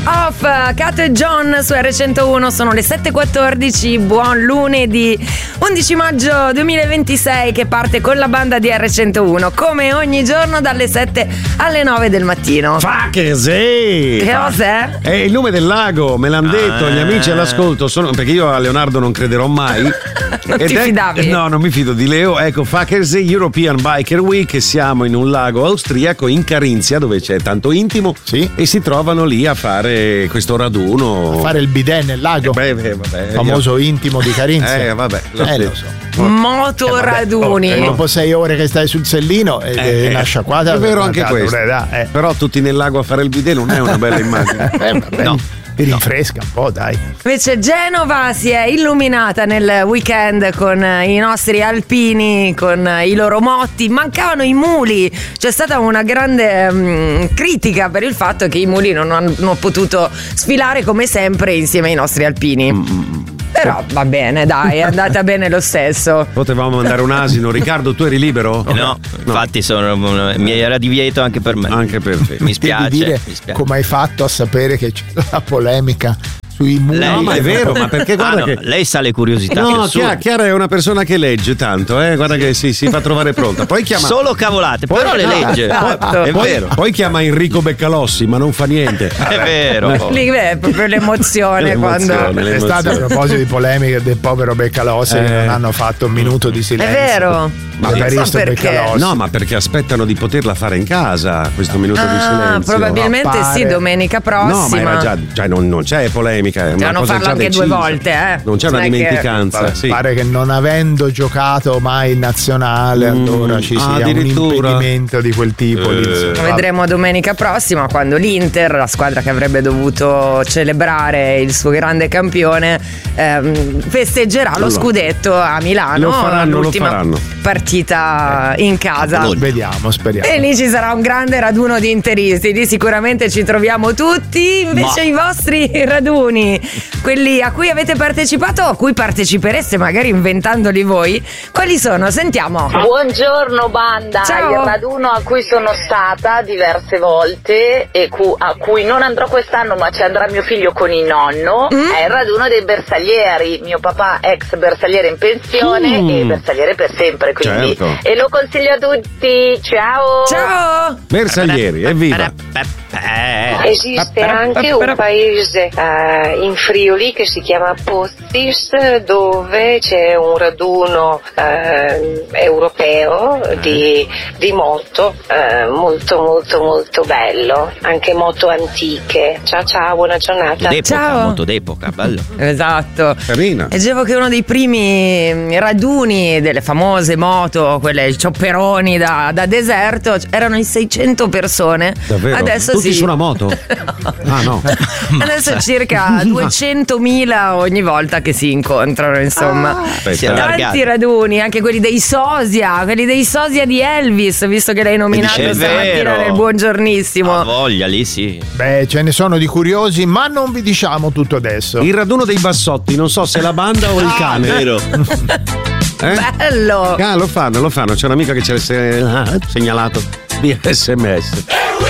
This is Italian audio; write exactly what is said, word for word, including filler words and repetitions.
Off, Cat e John su erre centouno, sono le sette e quattordici, buon lunedì undici maggio duemilaventisei che parte con la banda di erre centouno come ogni giorno dalle sette alle nove del mattino. Fa che sì! Che cos'è? È il nome del lago, me l'hanno detto Ah. gli amici all'ascolto, sono, perché io a Leonardo non crederò mai. Non Ed ti è- fidavi? No, non mi fido di Leo. Ecco, Fakersee European Biker Week, siamo in un lago austriaco in Carinzia dove c'è tanto intimo e si trovano lì a fare questo raduno. A fare il bidet nel lago. Beh, beh, vabbè, famoso io- intimo di Carinzia. Eh, vabbè, lo Eh, so. lo so. Motoraduni. Eh, dopo sei ore che stai sul sellino e Eh, eh, una sciacquata. è vero anche guardate, questo. eh. Però tutti nel lago a fare il bidet non è una bella immagine. Eh, vabbè. No. Ti rinfresca un po', dai. Invece Genova si è illuminata nel weekend con i nostri alpini, con i loro motti. Mancavano i muli. C'è stata una grande mm, critica per il fatto che i muli non hanno potuto sfilare come sempre insieme ai nostri alpini. Però va bene, dai, è andata bene lo stesso. Potevamo mandare un asino. Riccardo, tu eri libero? No, infatti sono, mi era divieto anche per me. Anche per te. Mi spiace, Devi dire mi spiace. come hai fatto a sapere che c'è la polemica sui muri. Lei- No, ma è vero, ma perché guarda Ah, no, che. lei sa le curiosità. No, che sono. Chiara, Chiara è una persona che legge tanto, eh? Guarda che si, si fa trovare pronta. Poi chiama. Solo cavolate, Poi- però le no, legge. esatto. È poi, vero. poi chiama Enrico Beccalossi, ma non fa niente. È vero. Lì è proprio l'emozione, L'emozione, quando. È stata a proposito di polemiche del povero Beccalossi che Eh. non hanno fatto un minuto di È silenzio. vero. Ma Per non so Aristo perché. Beccalossi. No, ma perché aspettano di poterla fare in casa questo minuto di Ah, silenzio. probabilmente Appare. sì, domenica prossima. No, ma era già, già non, non c'è polemica. È una Devono cosa farlo già anche decisa. due volte, eh. Non c'è una Non è che- dimenticanza. Pare, sì. pare che non avendo giocato mai in nazionale, Mm, allora ci sia un addirittura. impedimento di quel tipo. Eh. lì, insomma. Lo vedremo domenica prossima quando l'Inter, la squadra che avrebbe dovuto celebrare il suo grande campione, ehm, festeggerà lo Allora. scudetto a Milano. Lo faranno, lo l'ultima faranno. partita in casa. Vediamo, speriamo. E lì ci sarà un grande raduno di interisti, lì sicuramente ci troviamo tutti. Invece Ma- i vostri raduni, quelli a cui avete partecipato o a cui partecipereste magari inventandoli voi, quali sono? Sentiamo. Buongiorno banda, Ciao. il raduno a cui sono stata diverse volte e cu- a cui non andrò quest'anno ma ci andrà mio figlio con il nonno Mm. è il raduno dei bersaglieri, mio papà ex bersagliere in pensione Mm. e bersagliere per sempre, quindi Certo. e lo consiglio a tutti, ciao! Ciao! Bersaglieri, evviva! Esiste anche un paese eh, in Friuli che si chiama Pozzis, dove c'è un raduno eh, europeo di, di moto eh, molto molto molto bello, anche moto antiche. Ciao ciao, buona giornata. D'epoca, Ciao. molto d'epoca, bello. Esatto. Carina. Leggevo che uno dei primi raduni delle famose moto, quelle i ciopperoni da, da deserto, erano in seicento persone. Davvero? Adesso Tutti sì. su una moto? Ah no. Adesso circa duecentomila ogni volta che si incontrano, insomma. Aspetta. Si è allargato. Tanti raduni, anche quelli dei Sosia, quelli dei Sosia di Elvis, visto che l'hai nominato È stamattina vero. nel buongiornissimo. Ha voglia lì, sì. Beh, ce ne sono di curiosi, ma non vi diciamo tutto adesso. Il raduno dei bassotti, non so se è la banda o il cane. Vero. Eh? Bello! Ah, lo fanno, lo fanno. C'è un'amica che ci ha se- segnalato via S M S.